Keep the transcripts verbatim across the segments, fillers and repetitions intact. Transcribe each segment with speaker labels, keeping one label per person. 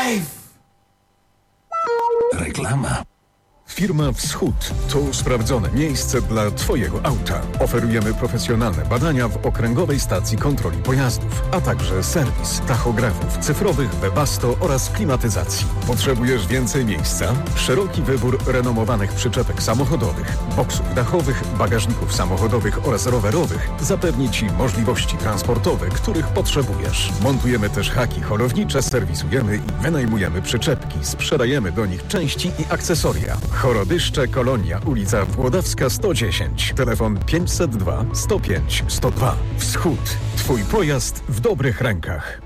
Speaker 1: Life! Reklama.
Speaker 2: Firma Wschód to sprawdzone miejsce dla Twojego auta. Oferujemy profesjonalne badania w Okręgowej Stacji Kontroli Pojazdów, a także serwis tachografów cyfrowych, Webasto oraz klimatyzacji. Potrzebujesz więcej miejsca? Szeroki wybór renomowanych przyczepek samochodowych, boksów dachowych, bagażników samochodowych oraz rowerowych zapewni Ci możliwości transportowe, których potrzebujesz. Montujemy też haki holownicze, serwisujemy i wynajmujemy przyczepki, sprzedajemy do nich części i akcesoria. Chorodyszcze, Kolonia, ulica Włodawska sto dziesięć. Telefon pięćset dwa sto pięć sto dwa. Wschód. Twój pojazd w dobrych rękach.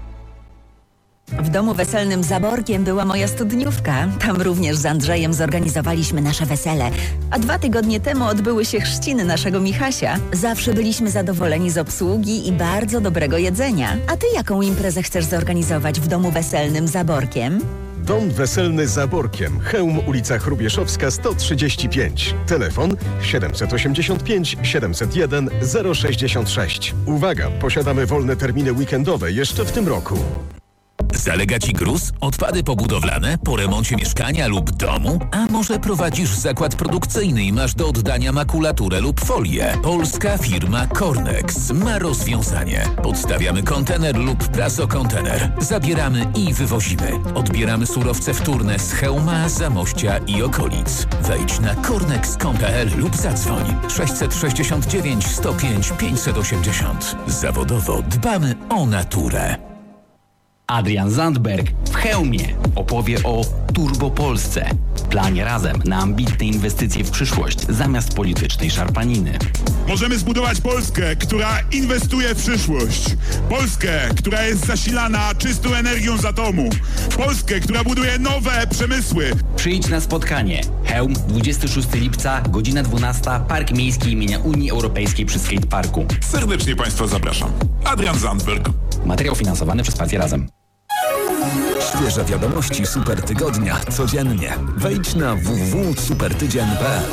Speaker 3: W domu weselnym Zaborkiem była moja studniówka. Tam również z Andrzejem zorganizowaliśmy nasze wesele. A dwa tygodnie temu odbyły się chrzciny naszego Michasia. Zawsze byliśmy zadowoleni z obsługi i bardzo dobrego jedzenia. A ty jaką imprezę chcesz zorganizować w domu weselnym Zaborkiem?
Speaker 2: Dom weselny Zaborkiem. Chełm, ulica Chrubieszowska sto trzydzieści pięć. Telefon siedemset osiemdziesiąt pięć siedemset jeden zero sześćdziesiąt sześć. Uwaga, posiadamy wolne terminy weekendowe jeszcze w tym roku.
Speaker 1: Zalega Ci gruz, odpady pobudowlane po remoncie mieszkania lub domu? A może prowadzisz zakład produkcyjny i masz do oddania makulaturę lub folię? Polska firma Cornex ma rozwiązanie. Podstawiamy kontener lub prasokontener. Zabieramy i wywozimy. Odbieramy surowce wtórne z Chełma, Zamościa i okolic. Wejdź na cornex kropka com kropka p l lub zadzwoń sześćset sześćdziesiąt dziewięć sto pięć pięćset osiemdziesiąt. Zawodowo dbamy o naturę.
Speaker 4: Adrian Zandberg w Chełmie opowie o Turbo Polsce. Planie razem na ambitne inwestycje w przyszłość zamiast politycznej szarpaniny.
Speaker 5: Możemy zbudować Polskę, która inwestuje w przyszłość. Polskę, która jest zasilana czystą energią z atomu. Polskę, która buduje nowe przemysły.
Speaker 4: Przyjdź na spotkanie. Chełm, dwudziestego szóstego lipca, godzina dwunasta, Park Miejski imienia Unii Europejskiej przy Skateparku.
Speaker 5: Serdecznie Państwa zapraszam. Adrian Zandberg.
Speaker 4: Materiał finansowany przez Partię Razem.
Speaker 1: Świeże wiadomości Super Tygodnia codziennie. Wejdź na w w w kropka supertydzień kropka p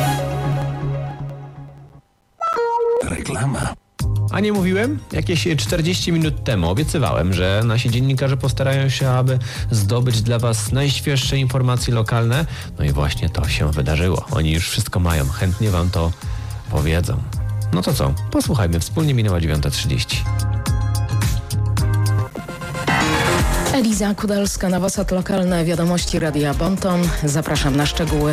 Speaker 1: l. Reklama.
Speaker 6: A nie mówiłem? Jakieś czterdzieści minut temu obiecywałem, że nasi dziennikarze postarają się, aby zdobyć dla Was najświeższe informacje lokalne. No i właśnie to się wydarzyło. Oni już wszystko mają. Chętnie Wam to powiedzą. No to co? Posłuchajmy. Wspólnie minęła dziewiąta trzydzieści.
Speaker 7: Eliza Kudalska, Nowosad, lokalne wiadomości Radia Bonton. Zapraszam na szczegóły.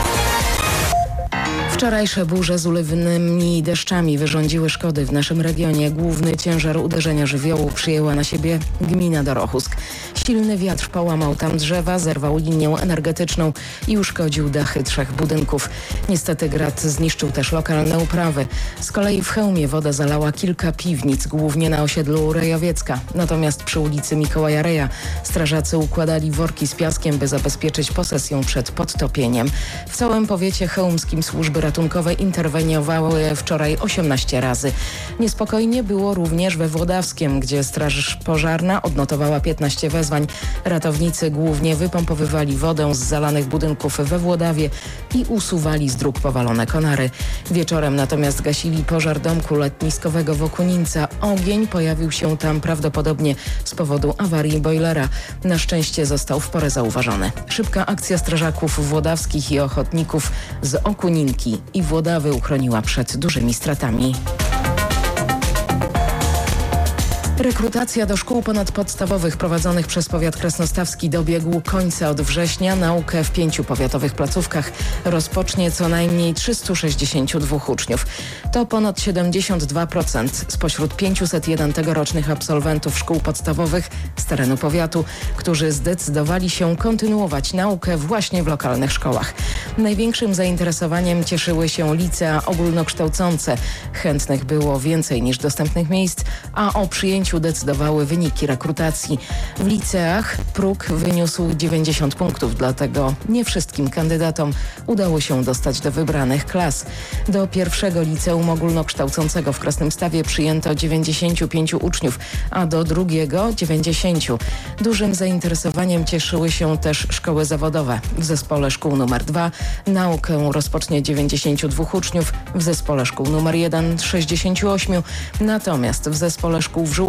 Speaker 7: Wczorajsze burze z ulewnymi deszczami wyrządziły szkody w naszym regionie. Główny ciężar uderzenia żywiołu przyjęła na siebie gmina Dorochusk. Silny wiatr połamał tam drzewa, zerwał linię energetyczną i uszkodził dachy trzech budynków. Niestety grad zniszczył też lokalne uprawy. Z kolei w Chełmie woda zalała kilka piwnic, głównie na osiedlu Rejowiecka. Natomiast przy ulicy Mikołaja Reja strażacy układali worki z piaskiem, by zabezpieczyć posesję przed podtopieniem. W całym powiecie chełmskim służby ratunkowe interweniowały wczoraj osiemnaście razy. Niespokojnie było również we Włodawskiem, gdzie straż pożarna odnotowała piętnaście wezwań. Ratownicy głównie wypompowywali wodę z zalanych budynków we Włodawie i usuwali z dróg powalone konary. Wieczorem natomiast gasili pożar domku letniskowego w Okuninca. Ogień pojawił się tam prawdopodobnie z powodu awarii bojlera. Na szczęście został w porę zauważony. Szybka akcja strażaków włodawskich i ochotników z Okuninki i Włodawy uchroniła przed dużymi stratami. Rekrutacja do szkół ponadpodstawowych prowadzonych przez powiat kresnostawski dobiegł końca. Od września naukę w pięciu powiatowych placówkach rozpocznie co najmniej trzysta sześćdziesiąt dwa uczniów. To ponad siedemdziesiąt dwa procent spośród pięciuset jeden tegorocznych absolwentów szkół podstawowych z terenu powiatu, którzy zdecydowali się kontynuować naukę właśnie w lokalnych szkołach. Największym zainteresowaniem cieszyły się licea ogólnokształcące. Chętnych było więcej niż dostępnych miejsc, a o przyjęciu decydowały wyniki rekrutacji. W liceach próg wyniósł dziewięćdziesiąt punktów, dlatego nie wszystkim kandydatom udało się dostać do wybranych klas. Do pierwszego liceum ogólnokształcącego w Krasnymstawie przyjęto dziewięćdziesięciu pięciu uczniów, a do drugiego dziewięćdziesięciu. Dużym zainteresowaniem cieszyły się też szkoły zawodowe. W zespole szkół numer dwa naukę rozpocznie dziewięćdziesięciu dwóch uczniów, w zespole szkół numer jeden sześćdziesięciu ośmiu, natomiast w zespole szkół w Żółku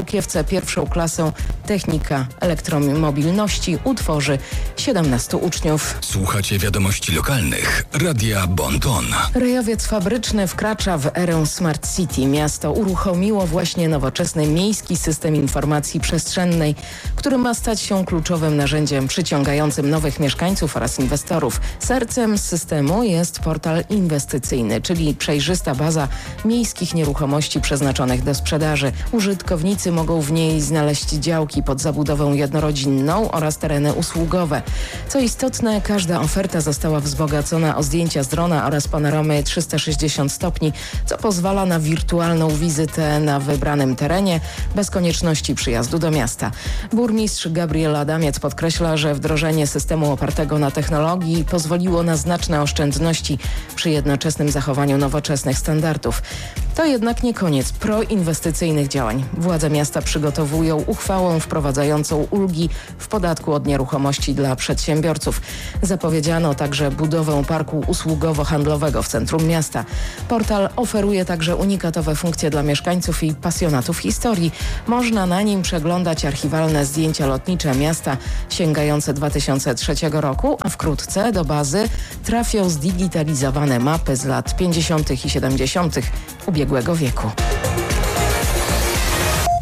Speaker 7: Żółkiewce pierwszą klasę technika elektromobilności utworzy siedemnastu uczniów.
Speaker 8: Słuchacie wiadomości lokalnych. Radia Bon Ton.
Speaker 7: Rejowiec fabryczny wkracza w erę Smart City. Miasto uruchomiło właśnie nowoczesny miejski system informacji przestrzennej, który ma stać się kluczowym narzędziem przyciągającym nowych mieszkańców oraz inwestorów. Sercem systemu jest portal inwestycyjny, czyli przejrzysta baza miejskich nieruchomości przeznaczonych do sprzedaży. Użytkownicy mogą w niej znaleźć działki pod zabudowę jednorodzinną oraz tereny usługowe. Co istotne, każda oferta została wzbogacona o zdjęcia z drona oraz panoramy trzysta sześćdziesiąt stopni, co pozwala na wirtualną wizytę na wybranym terenie bez konieczności przyjazdu do miasta. Burmistrz Gabriel Adamiec podkreśla, że wdrożenie systemu opartego na technologii pozwoliło na znaczne oszczędności przy jednoczesnym zachowaniu nowoczesnych standardów. To jednak nie koniec proinwestycyjnych działań. Władze miasta przygotowują uchwałę wprowadzającą ulgi w podatku od nieruchomości dla przedsiębiorców. Zapowiedziano także budowę parku usługowo-handlowego w centrum miasta. Portal oferuje także unikatowe funkcje dla mieszkańców i pasjonatów historii. Można na nim przeglądać archiwalne zdjęcia lotnicze miasta sięgające dwa tysiące trzeciego roku, a wkrótce do bazy trafią zdigitalizowane mapy z lat pięćdziesiątych i siedemdziesiątych ubiegłego wieku.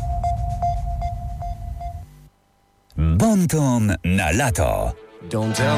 Speaker 8: Bon Ton na lato.